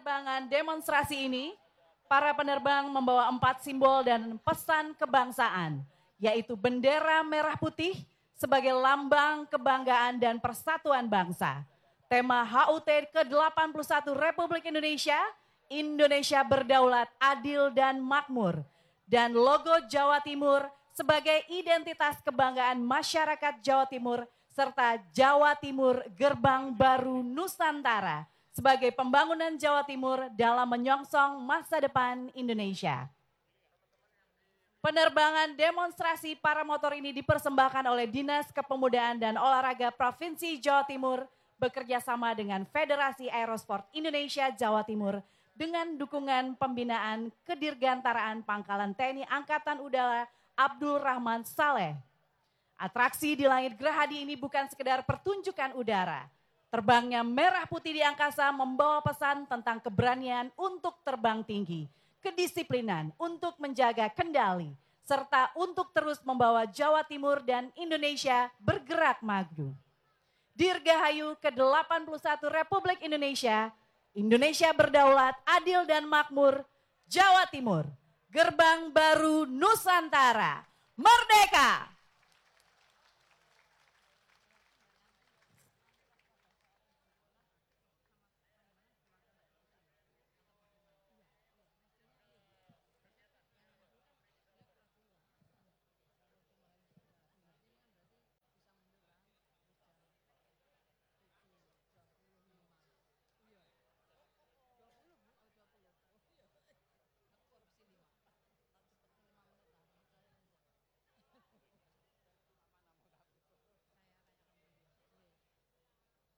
penerbangan demonstrasi ini, para penerbang membawa 4 simbol dan pesan kebangsaan, yaitu bendera merah putih sebagai lambang kebanggaan dan persatuan bangsa. Tema HUT ke-81 Republik Indonesia, Indonesia berdaulat, adil dan makmur. Dan logo Jawa Timur sebagai identitas kebanggaan masyarakat Jawa Timur, serta Jawa Timur Gerbang Baru Nusantara sebagai pembangunan Jawa Timur dalam menyongsong masa depan Indonesia. Penerbangan demonstrasi paramotor ini dipersembahkan oleh Dinas Kepemudaan dan Olahraga Provinsi Jawa Timur bekerja sama dengan Federasi Aerosport Indonesia Jawa Timur dengan dukungan pembinaan Kedirgantaraan Pangkalan TNI Angkatan Udara Abdul Rahman Saleh. Atraksi di langit Gerahadi ini bukan sekedar pertunjukan udara. Terbangnya merah putih di angkasa membawa pesan tentang keberanian untuk terbang tinggi, kedisiplinan untuk menjaga kendali, serta untuk terus membawa Jawa Timur dan Indonesia bergerak maju. Dirgahayu ke-81 Republik Indonesia, Indonesia berdaulat, adil dan makmur, Jawa Timur, Gerbang Baru Nusantara, Merdeka!